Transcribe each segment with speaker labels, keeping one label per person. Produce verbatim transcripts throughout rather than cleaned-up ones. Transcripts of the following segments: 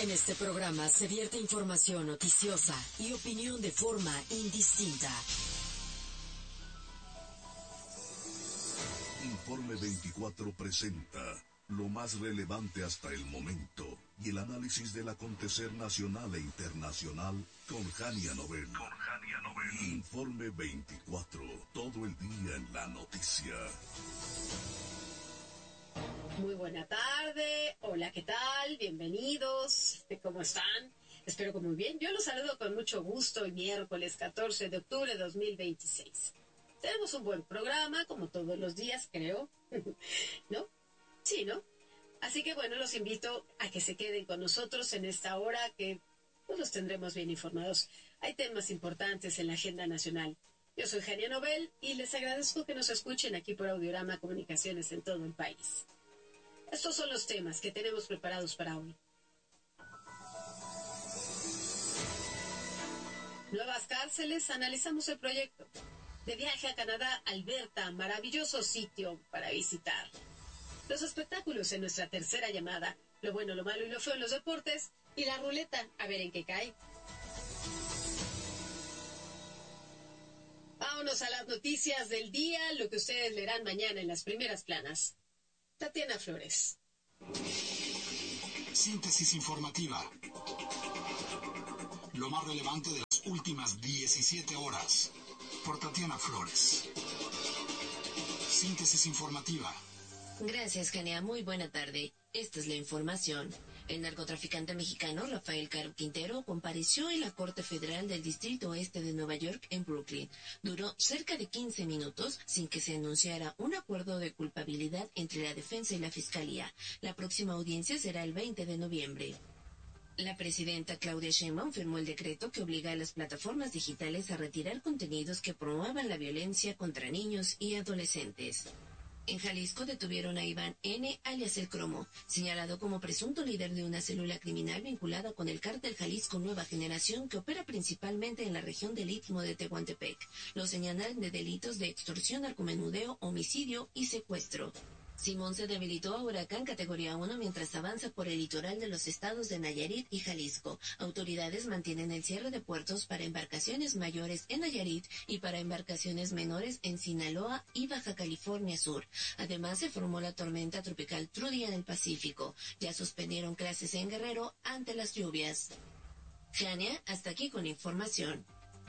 Speaker 1: En este programa se vierte información noticiosa y opinión de forma indistinta.
Speaker 2: Informe veinticuatro presenta lo más relevante hasta el momento y el análisis del acontecer nacional e internacional con Jania Nobel. Con Jania Nobel. Informe veinticuatro, todo el día en la noticia.
Speaker 3: Muy buena tarde, hola, ¿qué tal? Bienvenidos, ¿cómo están? Espero que muy bien. Yo los saludo con mucho gusto el miércoles catorce de octubre de dos mil veintiséis. Tenemos un buen programa, como todos los días, creo, ¿no? Sí, ¿no? Así que bueno, los invito a que se queden con nosotros en esta hora que pues, los tendremos bien informados. Hay temas importantes en la agenda nacional. Yo soy Jania Nobel y les agradezco que nos escuchen aquí por Audiorama Comunicaciones en todo el país. Estos son los temas que tenemos preparados para hoy. Nuevas cárceles, analizamos el proyecto. De viaje a Canadá, Alberta, maravilloso sitio para visitar. Los espectáculos en nuestra tercera llamada, lo bueno, lo malo y lo feo en los deportes, y la ruleta, a ver en qué cae. Vámonos a las noticias del día, lo que ustedes leerán mañana en las primeras planas. Tatiana Flores.
Speaker 4: Síntesis informativa. Lo más relevante de las últimas diecisiete horas. Por Tatiana Flores. Síntesis informativa.
Speaker 5: Gracias, Jania. Muy buena tarde. Esta es la información. El narcotraficante mexicano Rafael Caro Quintero compareció en la Corte Federal del Distrito Oeste de Nueva York en Brooklyn. Duró cerca de quince minutos sin que se anunciara un acuerdo de culpabilidad entre la defensa y la fiscalía. La próxima audiencia será el veinte de noviembre. La presidenta Claudia Sheinbaum firmó el decreto que obliga a las plataformas digitales a retirar contenidos que promuevan la violencia contra niños y adolescentes. En Jalisco detuvieron a Iván N., alias El Cromo, señalado como presunto líder de una célula criminal vinculada con el cártel Jalisco Nueva Generación que opera principalmente en la región del Istmo de Tehuantepec. Lo señalan de delitos de extorsión, narcomenudeo, homicidio y secuestro. Simón se debilitó a huracán categoría uno mientras avanza por el litoral de los estados de Nayarit y Jalisco. Autoridades mantienen el cierre de puertos para embarcaciones mayores en Nayarit y para embarcaciones menores en Sinaloa y Baja California Sur. Además, se formó la tormenta tropical Trudy en el Pacífico. Ya suspendieron clases en Guerrero ante las lluvias. Jania, hasta aquí con información.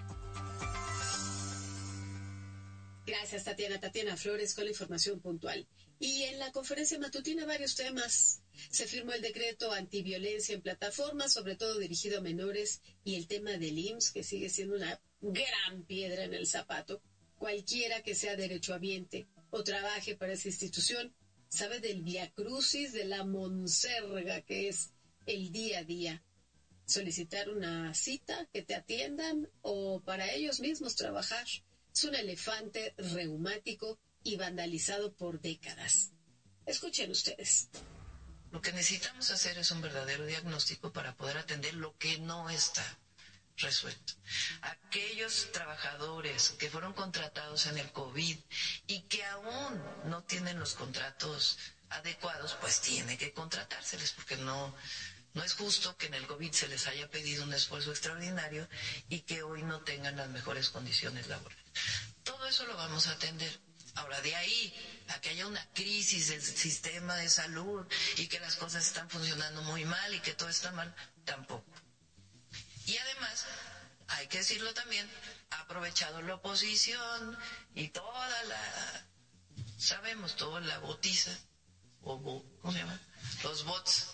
Speaker 3: Gracias, Tatiana. Tatiana Flores con la información puntual. Y en la conferencia matutina varios temas. Se firmó el decreto antiviolencia en plataformas, sobre todo dirigido a menores, y el tema del I M S S, que sigue siendo una gran piedra en el zapato. Cualquiera que sea derechohabiente o trabaje para esa institución sabe del viacrucis, de la monserga que es el día a día. Solicitar una cita, que te atiendan o para ellos mismos trabajar. Es un elefante reumático y vandalizado por décadas. Escuchen ustedes.
Speaker 6: Lo que necesitamos hacer es un verdadero diagnóstico para poder atender lo que no está resuelto. Aquellos trabajadores que fueron contratados en el COVID y que aún no tienen los contratos adecuados, pues tiene que contratárseles porque no... No es justo que en el COVID se les haya pedido un esfuerzo extraordinario y que hoy no tengan las mejores condiciones laborales. Todo eso lo vamos a atender. Ahora, de ahí a que haya una crisis del sistema de salud y que las cosas están funcionando muy mal y que todo está mal, tampoco. Y además, hay que decirlo también, ha aprovechado la oposición y toda la... Sabemos, toda la botiza, o bo, ¿cómo se llama? Los bots.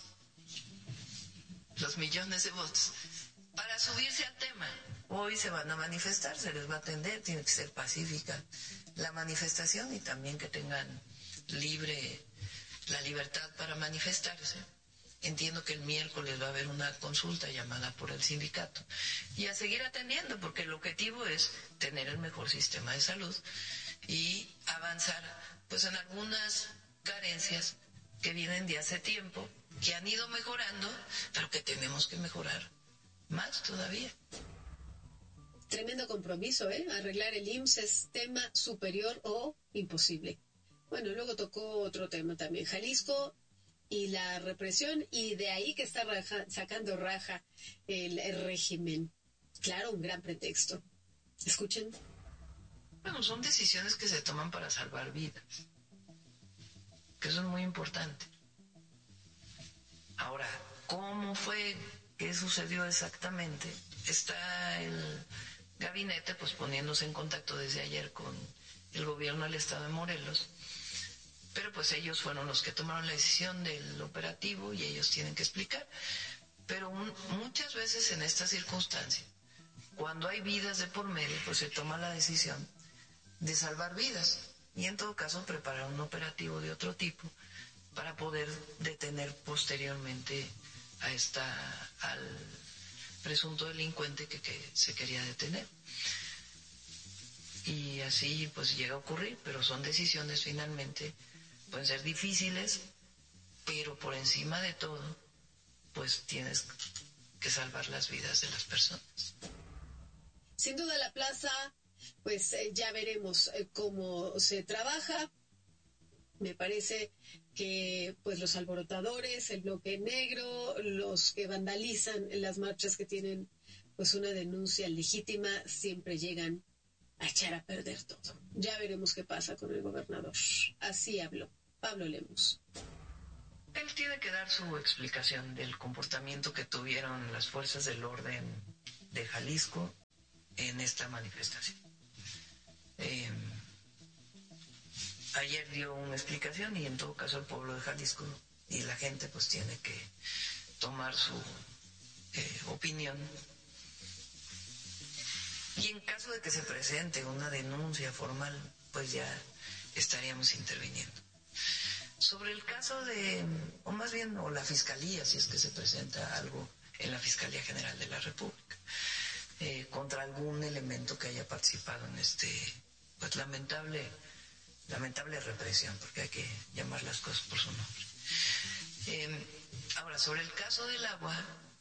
Speaker 6: Los millones de votos, para subirse al tema. Hoy se van a manifestar, se les va a atender, tiene que ser pacífica la manifestación y también que tengan libre la libertad para manifestarse. Entiendo que el miércoles va a haber una consulta llamada por el sindicato y a seguir atendiendo porque el objetivo es tener el mejor sistema de salud y avanzar pues en algunas carencias que vienen de hace tiempo, que han ido mejorando, pero que tenemos que mejorar más todavía.
Speaker 3: Tremendo compromiso, ¿eh? Arreglar el I M S S es tema superior o imposible. Bueno, luego tocó otro tema también. Jalisco y la represión, y de ahí que está raja, sacando raja el, el régimen. Claro, un gran pretexto. Escuchen.
Speaker 6: Bueno, son decisiones que se toman para salvar vidas, que eso es muy importante. Ahora, ¿cómo fue? ¿Qué sucedió exactamente? Está el gabinete pues poniéndose en contacto desde ayer con el gobierno del estado de Morelos, pero pues ellos fueron los que tomaron la decisión del operativo y ellos tienen que explicar. Pero un, muchas veces en estas circunstancias, cuando hay vidas de por medio, pues se toma la decisión de salvar vidas y en todo caso preparar un operativo de otro tipo para poder detener posteriormente a esta, al presunto delincuente que, que se quería detener. Y así pues llega a ocurrir, pero son decisiones finalmente, pueden ser difíciles, pero por encima de todo, pues tienes que salvar las vidas de las personas.
Speaker 3: Sin duda la plaza, pues eh, ya veremos eh, cómo se trabaja. Me parece que pues los alborotadores, el bloque negro, los que vandalizan las marchas que tienen pues una denuncia legítima, siempre llegan a echar a perder todo. Ya veremos qué pasa con el gobernador. Así habló Pablo Lemus.
Speaker 6: Él tiene que dar su explicación del comportamiento que tuvieron las fuerzas del orden de Jalisco en esta manifestación. Eh, ayer dio una explicación y en todo caso el pueblo de Jalisco y la gente pues tiene que tomar su eh, opinión. Y en caso de que se presente una denuncia formal, pues ya estaríamos interviniendo. Sobre el caso de, o más bien, o la Fiscalía, si es que se presenta algo en la Fiscalía General de la República, eh, contra algún elemento que haya participado en este, pues lamentable, lamentable represión, porque hay que llamar las cosas por su nombre. Eh, ahora, sobre el caso del agua,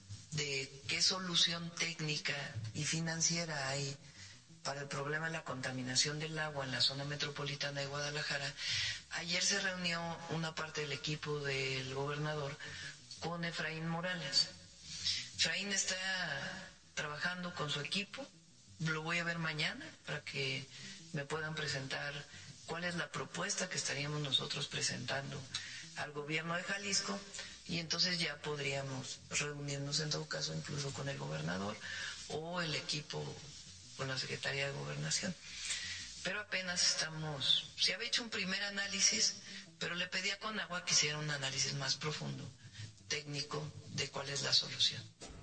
Speaker 6: de qué solución técnica y financiera hay para el problema de la contaminación del agua en la zona metropolitana de Guadalajara. Ayer se reunió una parte del equipo del gobernador con Efraín Morales. Efraín está trabajando con su equipo, lo voy a ver mañana para que me puedan presentar cuál es la propuesta que estaríamos nosotros presentando al gobierno de Jalisco. Y entonces ya podríamos reunirnos en todo caso incluso con el gobernador o el equipo con la Secretaría de Gobernación. Pero apenas estamos, se había hecho un primer análisis, pero le pedí a Conagua que hiciera un análisis más profundo, técnico, de cuál es la solución.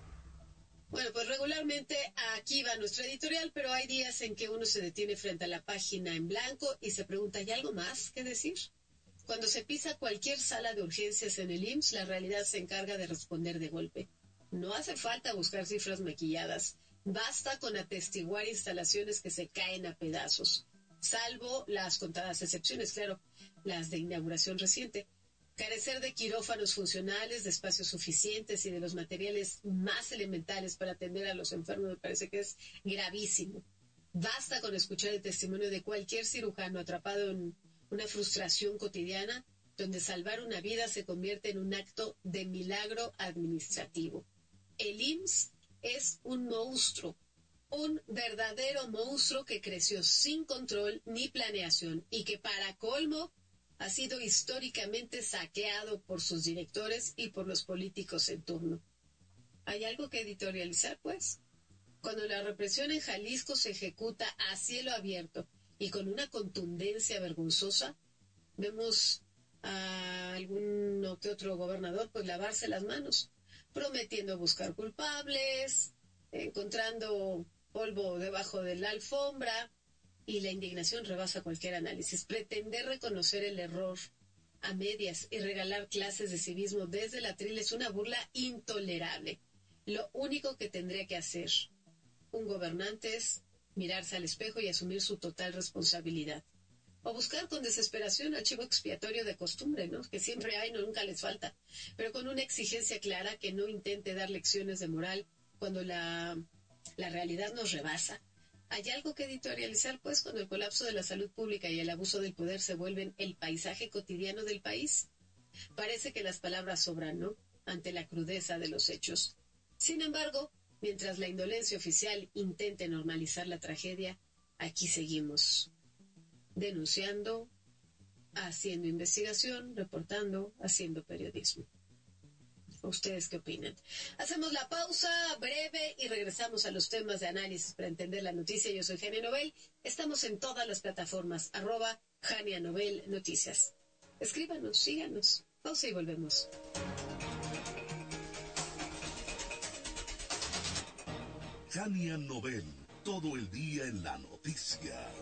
Speaker 3: Bueno, pues regularmente aquí va nuestro editorial, pero hay días en que uno se detiene frente a la página en blanco y se pregunta, ¿hay algo más que decir? Cuando se pisa cualquier sala de urgencias en el I M S S, la realidad se encarga de responder de golpe. No hace falta buscar cifras maquilladas. Basta con atestiguar instalaciones que se caen a pedazos, salvo las contadas excepciones, claro, las de inauguración reciente. Carecer de quirófanos funcionales, de espacios suficientes y de los materiales más elementales para atender a los enfermos me parece que es gravísimo. Basta con escuchar el testimonio de cualquier cirujano atrapado en una frustración cotidiana, donde salvar una vida se convierte en un acto de milagro administrativo. El I M S S es un monstruo, un verdadero monstruo que creció sin control ni planeación y que para colmo ha sido históricamente saqueado por sus directores y por los políticos en turno. ¿Hay algo que editorializar, pues? Cuando la represión en Jalisco se ejecuta a cielo abierto y con una contundencia vergonzosa, vemos a alguno que otro gobernador pues lavarse las manos, prometiendo buscar culpables, encontrando polvo debajo de la alfombra, y la indignación rebasa cualquier análisis. Pretender reconocer el error a medias y regalar clases de civismo desde el atril es una burla intolerable. Lo único que tendría que hacer un gobernante es mirarse al espejo y asumir su total responsabilidad. O buscar con desesperación al chivo expiatorio de costumbre, ¿no? Que siempre hay, no, nunca les falta, pero con una exigencia clara que no intente dar lecciones de moral cuando la, la realidad nos rebasa. ¿Hay algo que editorializar, pues, cuando el colapso de la salud pública y el abuso del poder se vuelven el paisaje cotidiano del país? Parece que las palabras sobran, ¿no?, ante la crudeza de los hechos. Sin embargo, mientras la indolencia oficial intente normalizar la tragedia, aquí seguimos, denunciando, haciendo investigación, reportando, haciendo periodismo. ¿Ustedes qué opinan? Hacemos la pausa breve y regresamos a los temas de análisis para entender la noticia. Yo soy Jania Nobel. Estamos en todas las plataformas, arroba Jania Nobel Noticias. Escríbanos, síganos. Pausa y volvemos.
Speaker 2: Jania Nobel, todo el día en la noticia.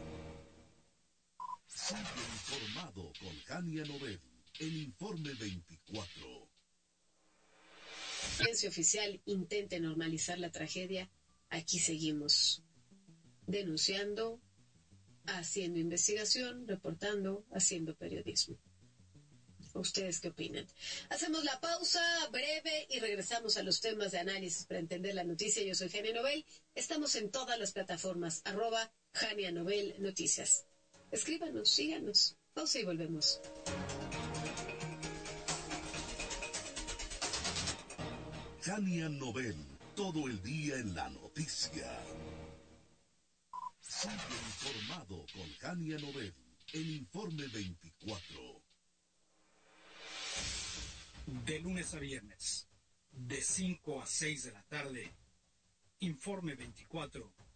Speaker 2: Sigue informado con Jania Nobel, el Informe veinticuatro.
Speaker 3: La agencia oficial intente normalizar la tragedia, aquí seguimos, denunciando, haciendo investigación, reportando, haciendo periodismo. ¿Ustedes qué opinan? Hacemos la pausa breve y regresamos a los temas de análisis para entender la noticia. Yo soy Jania Nobel. Estamos en todas las plataformas, arroba Jania Nobel Noticias. Escríbanos, síganos. Pausa y volvemos.
Speaker 2: Jania Nobel, todo el día en la noticia. Sigue informado con Jania Nobel, el Informe veinticuatro.
Speaker 7: De lunes a viernes, de cinco a seis de la tarde, Informe veinticuatro